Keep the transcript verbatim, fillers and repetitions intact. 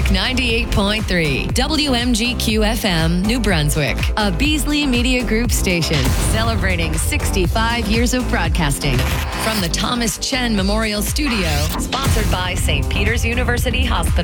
Talk ninety-eight point three, W M G Q F M, New Brunswick, a Beasley Media Group station celebrating sixty-five years of broadcasting. From the Thomas Chen Memorial Studio, sponsored by Saint Peter's University Hospital.